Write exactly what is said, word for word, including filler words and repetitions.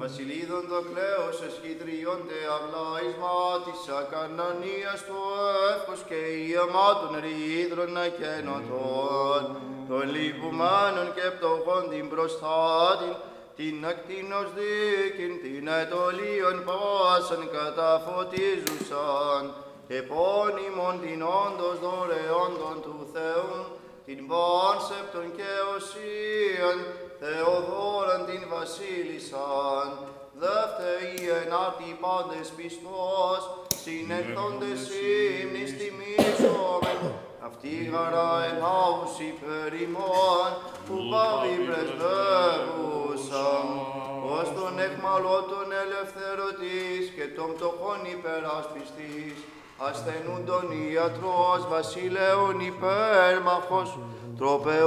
βασιλίδων το κλαίος εσχητριών τε αυλάισμα της ακαρνανίας του εύκος και η αιμάτων ρήθρων ακένωτων, των λυπουμένων και πτωχών την προστάτην, την ακτίνος δίκην, την αιτωλίων πάσαν καταφωτίζουσαν, επώνυμον την όντως δωρεόντων του Θεού, την πάνσεπτον και οσίαν, Θεοδόραν την βασίλισσαν, δεύτερη ενάρτη πάντες πιστός, συνεχθόντες ύμνης τιμήσομεν, αυτή γαρά ενάους υπέρ ημών, που πάβει πρεσβεύουσαν, ως τον εχμαλώτων ελευθερωτής και των πτωχών υπεράσπιστης, ασθενούντων ιατρός βασιλέων υπέρμαχος, τροπεών